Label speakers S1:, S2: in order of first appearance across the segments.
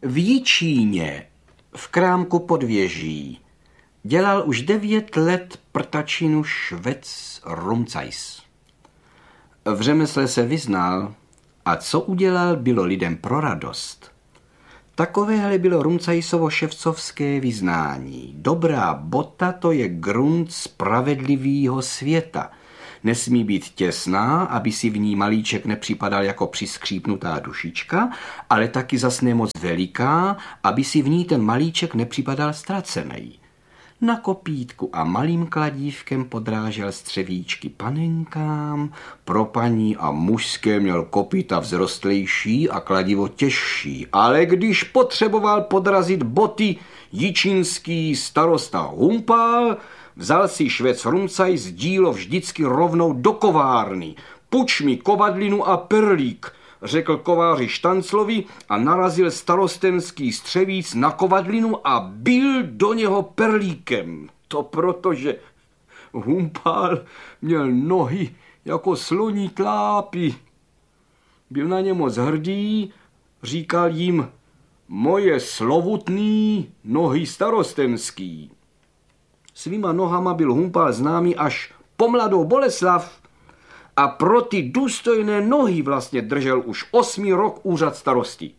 S1: V Jičíně, v krámku Podvěží, dělal už 9 let prtačinu švec Rumcajs. V řemesle se vyznal a co udělal, bylo lidem pro radost. Takovéhle bylo Rumcajsovo ševcovské vyznání. Dobrá bota, to je grunt spravedlivýho světa. Nesmí být těsná, aby si v ní malíček nepřipadal jako přiskřípnutá dušička, ale taky zas ne moc veliká, aby si v ní ten malíček nepřipadal ztracený. Na kopítku a malým kladívkem podrážel střevíčky panenkám, pro paní a mužské měl kopíta vzrostlejší a kladivo těžší, ale když potřeboval podrazit boty jičínský starosta Humpál, vzal si švec Rumcajs dílo vždycky rovnou do kovárny. Puč mi kovadlinu a perlík, řekl kováři Štanclovi a narazil starostenský střevíc na kovadlinu a bil do něho perlíkem. To protože Humpál měl nohy jako sloní tlápy. Byl na ně moc hrdý, říkal jim: moje slovutný nohy starostenský. Svýma nohama byl Humpál známý až po Mladou Boleslav a pro ty důstojné nohy vlastně držel už 8. rok úřad starosti.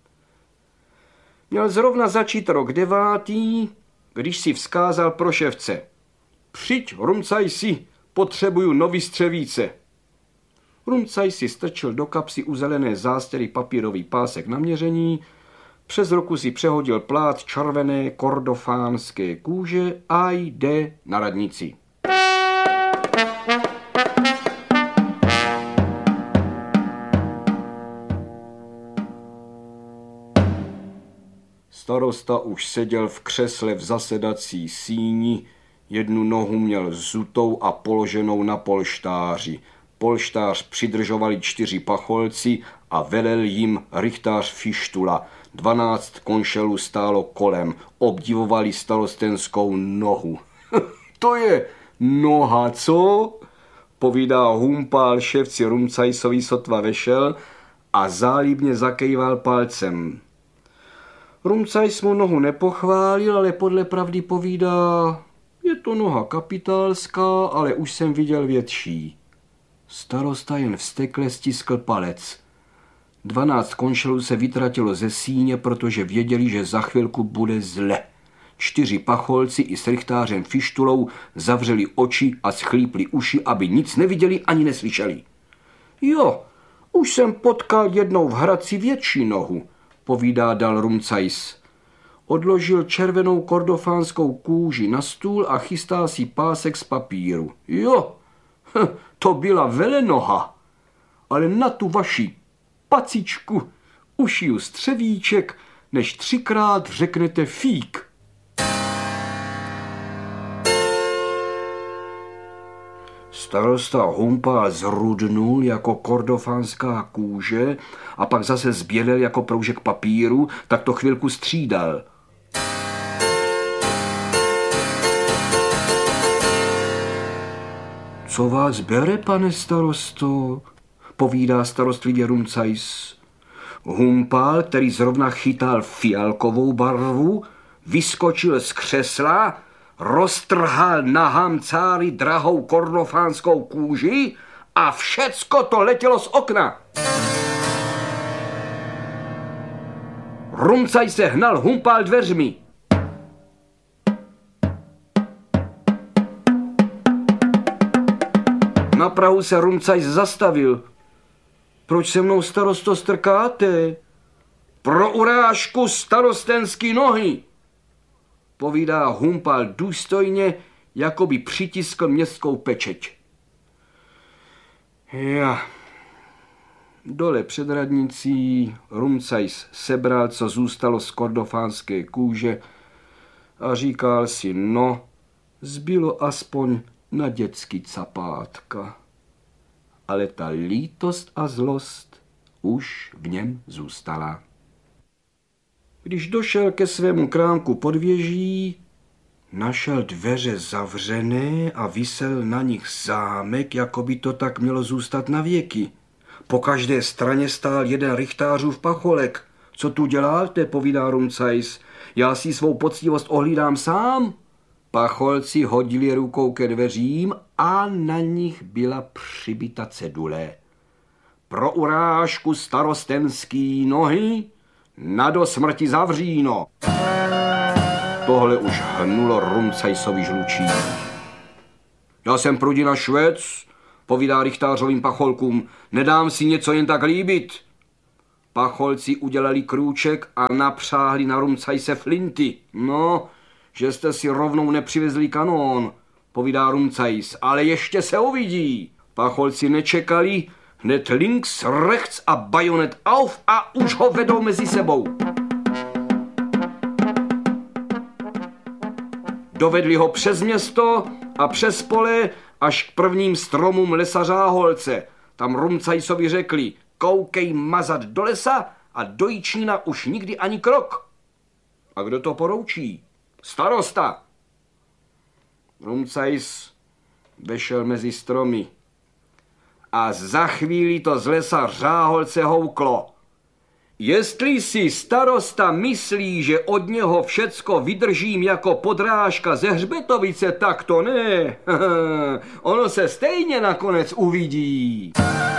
S1: Měl zrovna začít rok 9., když si vzkázal pro ševce: přijď, Rumcajsi, potřebuju nový střevíce. Rumcajs si strčil do kapsy u zelené zástěry papírový pásek na měření, přes ruku si přehodil plát červené kordofánské kůže a jde na radnici. Starosta už seděl v křesle v zasedací síni, jednu nohu měl zutou a položenou na polštáři. Polštář přidržovali 4 pacholci a velel jim rychtář Fištula. 12 konšelů stálo kolem, obdivovali starostenskou nohu. To je noha, co? Povídá Humpál ševci Rumcajsovi, sotva vešel, a zálibně zakejval palcem. Rumcajs mu nohu nepochválil, ale podle pravdy povídá: je to noha kapitálská, ale už jsem viděl větší. Starosta jen vztekle stiskl palec. 12 konšelů se vytratilo ze síně, protože věděli, že za chvilku bude zle. 4 pacholci i s rychtářem Fištulou zavřeli oči a schlípli uši, aby nic neviděli ani neslyšeli. Jo, už jsem potkal jednou v Hradci větší nohu, povídá dal Rumcajs. Odložil červenou kordofánskou kůži na stůl a chystá si pásek z papíru. Jo, to byla velenoha, ale na tu vaši pacičku ušiju střevíček, než 3krát řeknete fík. Starosta Humpál zrudnul jako kordofánská kůže a pak zase zbělel jako proužek papíru, tak to chvilku střídal. Co vás bere, pane starosto? Povídá starostlivě Rumcajs. Humpál, který zrovna chytal fialkovou barvu, vyskočil z křesla, roztrhal na hamcári drahou kordofánskou kůži a všecko to letělo z okna. Rumcajs se hnal Humpál dveřmi. Na prahu se Rumcajs zastavil. Proč se mnou, starosto, strkáte? Pro urážku starostenský nohy, povídá Humpál důstojně, jako by přitiskl městskou pečeť. Ja. Dole před radnicí Rumcajs sebral, co zůstalo z kordofánské kůže, a říkal si: no, zbylo aspoň na dětský capátka. Ale ta lítost a zlost už v něm zůstala. Když došel ke svému krámku Podvěží, našel dveře zavřené a visel na nich zámek, jako by to tak mělo zůstat na věky. Po každé straně stál jeden rychtářův pacholek, Co tu děláte, povídá Rumcajs. Já si svou poctivost ohlídám sám. Pacholci hodili rukou ke dveřím a na nich byla přibita cedule. Pro urážku starostenský nohy, na do smrti zavříno. Tohle už hnulo Rumcajsovi žlučí. Já jsem Prudina Švec, povídá rychtářovým pacholkům, nedám si něco jen tak líbit. Pacholci udělali krůček a napřáhli na Rumcajse flinty. No, že jste si rovnou nepřivezli kanón, povídá Rumcajs, ale ještě se uvidí. Pacholci nečekali, hned links, rechts a bajonet auf a už ho vedou mezi sebou. Dovedli ho přes město a přes pole až k prvním stromům lesa Řáholce. Tam Rumcajsovi řekli, koukej mazat do lesa a do Jičína už nikdy ani krok. A kdo to poroučí? Starosta. Rumcajs vešel mezi stromy a za chvíli to z lesa Řáholce houklo. Jestli si starosta myslí, že od něho všecko vydržím jako podrážka ze Hřbetovice, tak to ne. Ono se stejně nakonec uvidí.